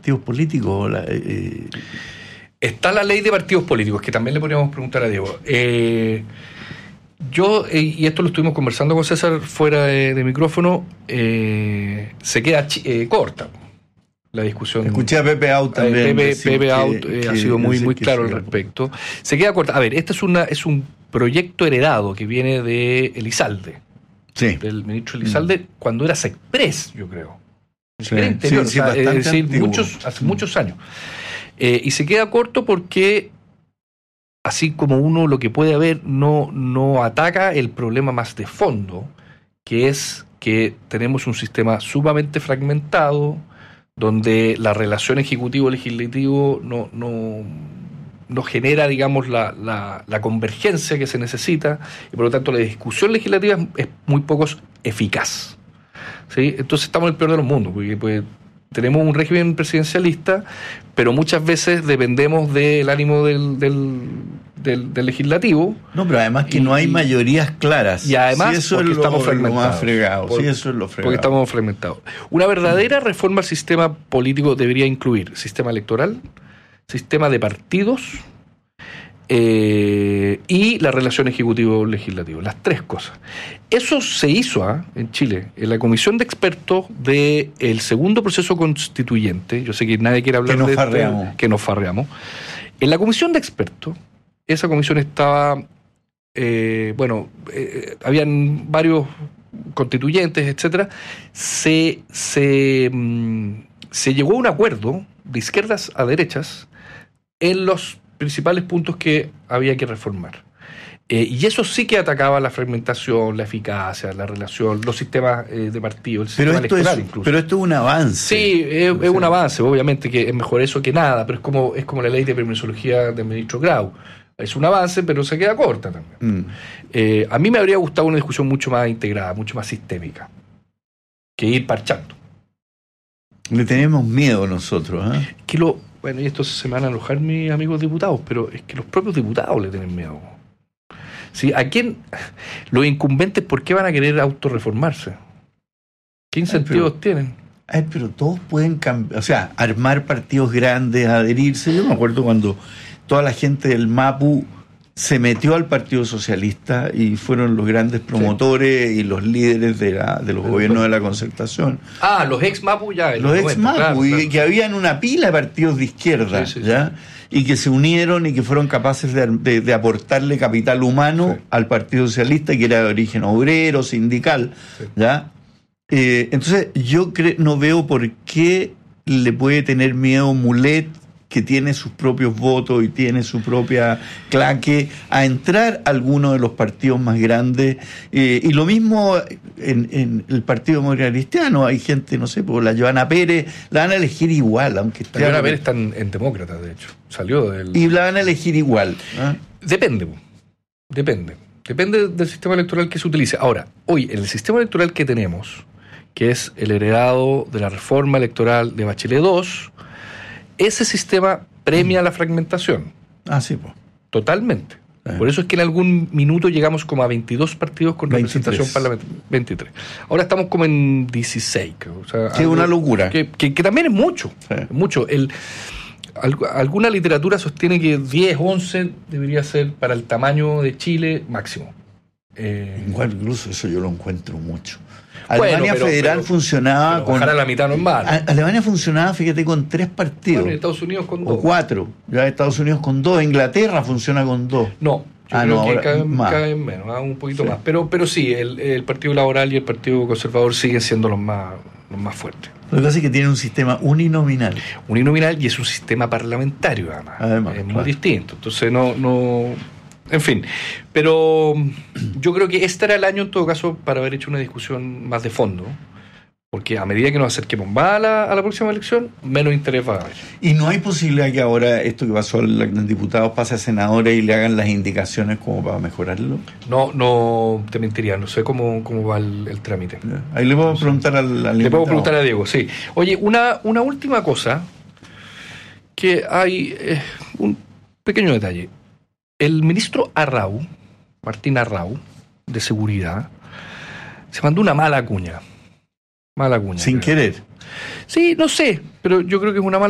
partidos políticos? Está la ley de partidos políticos, que también le podríamos preguntar a Diego. Yo, y esto lo estuvimos conversando con César fuera de micrófono, se queda corta la discusión. Escuché a Pepe Out también. Pepe Out ha sido muy claro al respecto. Se queda corta. A ver, este es un proyecto heredado que viene de Elizalde. Sí. Del ministro Elizalde, cuando era Sexpress, yo creo. Sí, Era interior, sí, es decir, hace muchos años. Y se queda corto porque, así como uno lo que puede ver, no ataca el problema más de fondo, que es que tenemos un sistema sumamente fragmentado, donde la relación ejecutivo-legislativo no genera, digamos, la convergencia que se necesita, y por lo tanto la discusión legislativa es muy poco eficaz. ¿Sí? Entonces estamos en el peor de los mundos, porque pues, tenemos un régimen presidencialista, pero muchas veces dependemos del ánimo del legislativo. No, pero además que no hay mayorías claras. Y además, eso porque es estamos fragmentados. Lo más fregado. Sí, eso es lo fregado. Porque estamos fragmentados. Una verdadera reforma al sistema político debería incluir sistema electoral, sistema de partidos y la relación ejecutivo-legislativo. Las tres cosas. Eso se hizo en Chile, en la comisión de expertos del segundo proceso constituyente. Yo sé que nadie quiere hablar que nos farreamos. En la comisión de expertos, esa comisión estaba, habían varios constituyentes, etcétera. Se llegó a un acuerdo de izquierdas a derechas en los principales puntos que había que reformar. Y eso sí que atacaba la fragmentación, la eficacia, la relación, los sistemas de partido, el sistema electoral incluso. Pero esto es un avance. Sí, es un avance, obviamente que es mejor eso que nada, pero es como la ley de permisología del ministro Grau. Es un avance, pero se queda corta también. A mí me habría gustado una discusión mucho más integrada, mucho más sistémica, que ir parchando. Le tenemos miedo nosotros, ¿eh? Bueno, y esto se me van a enojar mis amigos diputados, pero es que los propios diputados le tienen miedo. ¿Sí? ¿A quién? Los incumbentes, ¿por qué van a querer autorreformarse? ¿Qué incentivos tienen? Pero todos pueden cambiar, o sea, armar partidos grandes, adherirse. Yo me acuerdo cuando toda la gente del MAPU se metió al Partido Socialista y fueron los grandes promotores y los líderes de los gobiernos de la Concertación. Los ex-MAPU ya. Los ex-MAPU, claro. Que habían una pila de partidos de izquierda, ¿ya? Y que se unieron y que fueron capaces de aportarle capital humano al Partido Socialista, que era de origen obrero, sindical, ¿ya? Entonces yo no veo por qué le puede tener miedo Mulet, que tiene sus propios votos y tiene su propia claque, a entrar a alguno de los partidos más grandes. Y lo mismo en el Partido Demócrata Cristiano. Hay gente, no sé, por la Joana Pérez, la van a elegir igual, aunque esté... La Joana Pérez está en Demócrata, de hecho. Salió del... Y la van a elegir igual. Depende del sistema electoral que se utilice. Ahora, hoy, en el sistema electoral que tenemos, que es el heredado de la reforma electoral de Bachelet II, ese sistema premia la fragmentación. Sí, pues. Totalmente. Por eso es que en algún minuto llegamos como a 22 partidos con 23. Representación parlamentaria. 23. Ahora estamos como en 16. O sea, es una locura. Que también es mucho. Sí. Mucho. Alguna literatura sostiene que 10, 11 debería ser para el tamaño de Chile máximo. Igual, incluso eso yo lo encuentro mucho. Alemania Federal funcionaba con... Bajar a la mitad no es malo. Alemania funcionaba, fíjate, con 3 partidos. En Estados Unidos con 2. O 4. Ya Estados Unidos con 2. Inglaterra funciona con 2. No, yo creo que cada vez menos, un poquito más. Pero sí, el Partido Laboral y el Partido Conservador siguen siendo los más fuertes. Lo que pasa es que tiene un sistema uninominal. Uninominal, y es un sistema parlamentario, además es muy distinto. Entonces en fin, pero yo creo que este era el año, en todo caso, para haber hecho una discusión más de fondo, porque a medida que nos acerquemos más a la próxima elección, menos interés va a haber. ¿Y no hay posibilidad que ahora esto que pasó al diputado pase a senadores y le hagan las indicaciones como para mejorarlo? No te mentiría, no sé cómo va el trámite. Ahí le puedo preguntar al Le puedo preguntar a Diego, sí. Oye, una última cosa, que hay un pequeño detalle. El ministro Martín Arrau, de Seguridad, se mandó una mala cuña. Sin querer. Sí, no sé, pero yo creo que es una mala